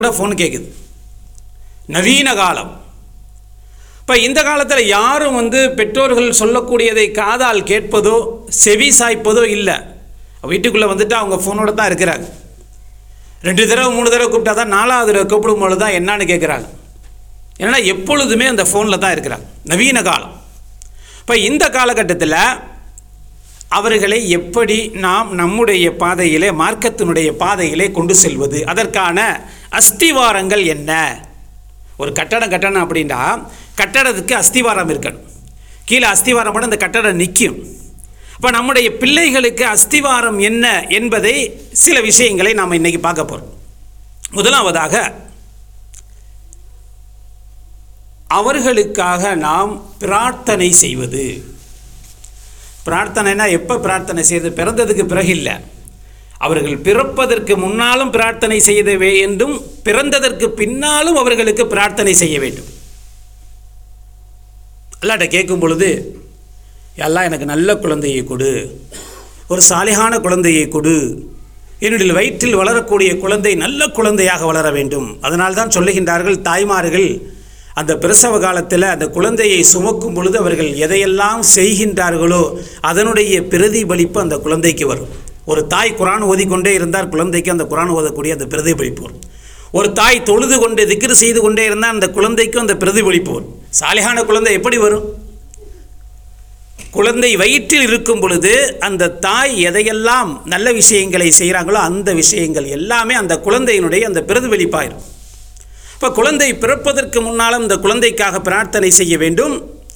Phone கேட்குது. நவீன காலம். இப்போ இந்த காலத்தில் யாரும் பெற்றோர்கள் சொல்லக்கூடியதை காதால் கேட்பதோ செவி சாய்ப்பதோ இல்லை. வீட்டுக்குள்ளே வந்துட்டு அவங்க ஃபோனோடு தான் இருக்கிறாங்க. 2 தடவை 3 தடவை கூப்பிட்டா தான் 4வது தடவை கூப்பிடும்போது தான் என்னான்னு கேட்குறாங்க. ஏன்னா எப்பொழுதுமே அந்த ஃபோனில் தான் இருக்கிறாங்க. நவீன காலம். இப்போ இந்த காலகட்டத்தில் அவர்களை எப்படி நாம் நம்முடைய பாதையிலே, மார்க்கத்தினுடைய பாதையிலே கொண்டு செல்வது, அதற்கான அஸ்திவாரங்கள் என்ன? ஒரு கட்டடம் கட்டணும் அப்படின்னா கட்டடத்துக்கு அஸ்திவாரம் இருக்கணும். கீழே அஸ்திவாரம் போட அந்த கட்டடம் நிற்கும். இப்போ நம்முடைய பிள்ளைகளுக்கு அஸ்திவாரம் என்ன என்பதை சில விஷயங்களை நாம் இன்றைக்கி பார்க்க போகிறோம். முதலாவதாக அவர்களுக்காக நாம் பிரார்த்தனை செய்வது. பிரார்த்தனைனா எப்போ பிரார்த்தனை செய்வது? பிறந்ததுக்கு பிறகு இல்லை. அவர்கள் பிறப்பதற்கு முன்னாலும் பிரார்த்தனை செய்ய வேண்டும், பிறந்ததற்கு பின்னாலும் அவர்களுக்கு பிரார்த்தனை செய்ய வேண்டும். அல்லாஹ்ட்ட கேட்கும் பொழுது, அல்லாஹ் எனக்கு நல்ல குழந்தையை கொடு, ஒரு சாலிகான குழந்தையை கொடு, என்னுடைய வயிற்றில் வளரக்கூடிய குழந்தை நல்ல குழந்தையாக வளர வேண்டும். அதனால்தான் சொல்லுகின்றார்கள் தாய்மார்கள் அந்த பிரசவ காலத்தில் அந்த குழந்தையை சுமக்கும் பொழுது அவர்கள் எதையெல்லாம் செய்கின்றார்களோ அதனுடைய பிரதிபலிப்பு அந்த குழந்தைக்கு வரும். ஒரு தாய் குர்ஆன் ஓதிக்கொண்டே இருந்தால் குழந்தைக்கு அந்த குர்ஆன் ஓதக்கூடிய அந்த பிரதிபலிப்பு வரும். ஒரு தாய் தொழுது கொண்டு திக்ர் செய்து கொண்டே இருந்தால் அந்த குழந்தைக்கும் அந்த பிரதிபலிப்பு வரும். சாலிகான குழந்தை எப்படி வரும்? குழந்தை வயிற்றில் இருக்கும் பொழுது அந்த தாய் எதையெல்லாம் நல்ல விஷயங்களை செய்கிறாங்களோ அந்த விஷயங்கள் எல்லாமே அந்த குழந்தையினுடைய அந்த பிரதிபலிப்பாயிரும். இப்போ குழந்தை பிறப்பதற்கு முன்னாலும் இந்த குழந்தைக்காக பிரார்த்தனை செய்ய வேண்டும்.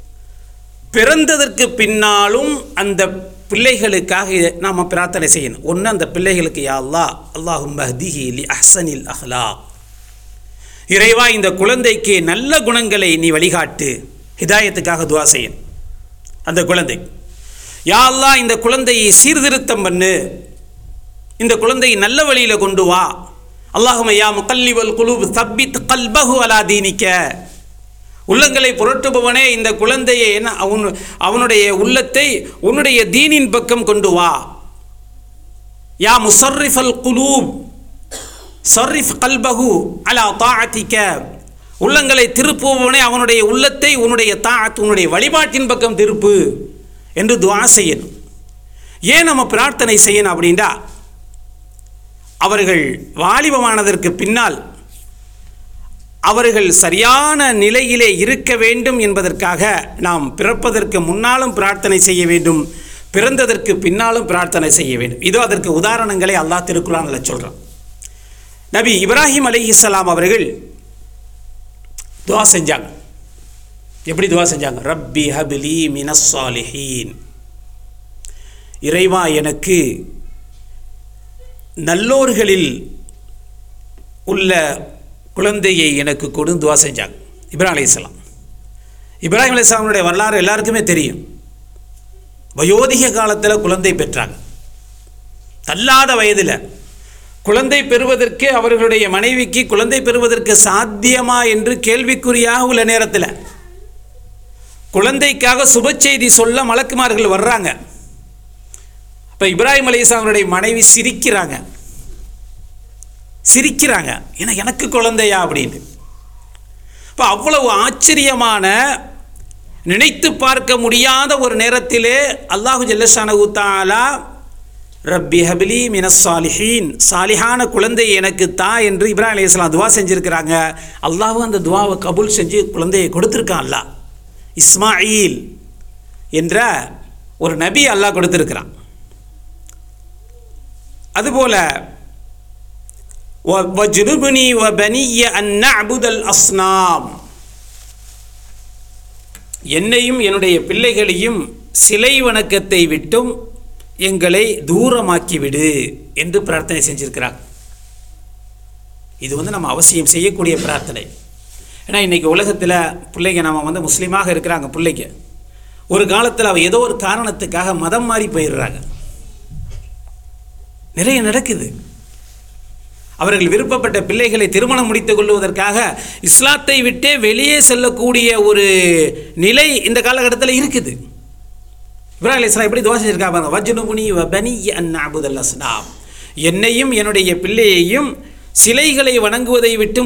பிறந்ததற்கு பின்னாலும் அந்த பிள்ளைகளுக்காக நாம் பிரார்த்தனை செய்யணும். ஒன்று, அந்த பிள்ளைகளுக்கு யா அல்லாஹ் அல்லாஹும்ம ஹ்திஹி லி அஹ்ஸனில் அஹ்லாக், இறைவா இந்த குழந்தைக்கு நல்ல குணங்களை நீ வழிகாட்டு. ஹிதாயத்துக்காக துஆ செய்யணும். அந்த குழந்தை யா அல்லாஹ் இந்த குழந்தையை சீர்திருத்தம் பண்ணு, இந்த குழந்தையை நல்ல வழியில் கொண்டு வா. அல்லாஹும்ம யா முகல்லிபல் குலூப் தப்பித் கல்பஹு அலா தீனிக்க, உள்ளங்களை புரட்டுபவனே இந்த குழந்தையை அவனுடைய உள்ளத்தை உன்னுடைய தீனின் பக்கம் கொண்டு வா. யா முஸர்ரிஃபல் குலூப் ஸர்ரிஃப் கல்பஹு அலா தாஅத்திக, உள்ளங்களை திருப்புபவனே அவனுடைய உள்ளத்தை உன்னுடைய தாஅத் உன்னுடைய வழிபாட்டின் பக்கம் திருப்பு என்று துஆ செய்யணும். ஏன் நம்ம பிரார்த்தனை செய்யணும் அப்படின்னா, அவர்கள் வாலிபமானதற்கு பின்னால் அவர்கள் சரியான நிலையிலே இருக்க வேண்டும் என்பதற்காக நாம் பிறப்பதற்கு முன்னாலும் பிரார்த்தனை செய்ய வேண்டும், பிறந்ததற்கு பின்னாலும் பிரார்த்தனை செய்ய வேண்டும். இதோ அதற்கு உதாரணங்களை அல்லாஹ் திருக்குர்ஆனில் சொல்கிறான். நபி இப்ராஹிம் அலைஹிஸ்ஸலாம் அவர்கள் துஆ செஞ்சாங்க. எப்படி துஆ செஞ்சாங்க? ரப்பி ஹப்லி மினஸ் ஸாலிஹீன், இறைவா எனக்கு நல்லோர்களில் உள்ள குழந்தையை எனக்கு கொடு துஆ செஞ்சாங்க இப்ராஹிம் அலைஹிஸ்ஸலாம். இப்ராஹிம் அலைஹிஸ்ஸலாமுடைய வரலாறு எல்லாருக்குமே தெரியும். வயோதிக காலத்தில் குழந்தை பெற்றாங்க. தள்ளாத வயதில் குழந்தை பெறுவதற்கு அவர்களுடைய மனைவிக்கு குழந்தை பெறுவதற்கு சாத்தியமா என்று கேள்விக்குறியாக உள்ள நேரத்தில் குழந்தைக்காக சுப செய்தி சொல்ல மலக்குமார்கள் வர்றாங்க. இப்போ இப்ராஹிம் அலைஹிஸ்ஸலாமுடைய மனைவி சிரிக்கிறாங்க, ஏன்னா எனக்கு குழந்தையா அப்படின்னு. இப்போ அவ்வளவு ஆச்சரியமான, நினைத்து பார்க்க முடியாத ஒரு நேரத்திலே அல்லாஹு ஜல்லஷானஹு தஆலா ரப்பி ஹப்லி மினஸ் ஸாலிஹீன், சாலிஹான குழந்தை எனக்கு தா என்று இப்ராஹிம் அலைஹிஸ்ஸலாம் துஆ செஞ்சுருக்கிறாங்க. அல்லாஹ் அந்த துஆவை கபூல் செஞ்சு குழந்தையை கொடுத்துருக்கான். அல்லாஹ் இஸ்மாயில் என்ற ஒரு நபி அல்லாஹ் கொடுத்துருக்கிறான். அதுபோல வஜ்னுப்னி வபனிய அன் நஅ்புதல் அஸ்னாம், என்னையும் என்னுடைய பிள்ளைகளையும் சிலை வணக்கத்தை விட்டும் எங்களை தூரமாக்கிவிடு என்று பிரார்த்தனை செஞ்சிருக்கிறார். இது நம்ம அவசியம் செய்யக்கூடிய பிரார்த்தனை. ஏன்னா இன்றைக்கி உலகத்தில் பிள்ளைங்க நம்ம முஸ்லீமாக இருக்கிறாங்க. பிள்ளைங்க ஒரு காலத்தில் அவ ஏதோ ஒரு காரணத்துக்காக மதம் மாறி போயிடுறாங்க. நிறைய நடக்குது. அவர்கள் விருப்பப்பட்ட பிள்ளைகளை திருமணம் முடித்துக் கொள்வதற்காக இஸ்லாத்தை விட்டே வெளியே செல்லக்கூடிய ஒரு நிலை இந்த காலகட்டத்தில் இருக்குது. இப்ராஹிம் அலைஹிஸ்ஸலாம் எப்படி துஆ செஞ்சிருக்காங்க? வஜ்னுப்னி வபனிய அன் நஅ்புதல் அஸ்னாம், என்னையும் என்னுடைய பிள்ளையையும் சிலைகளை வணங்குவதை விட்டு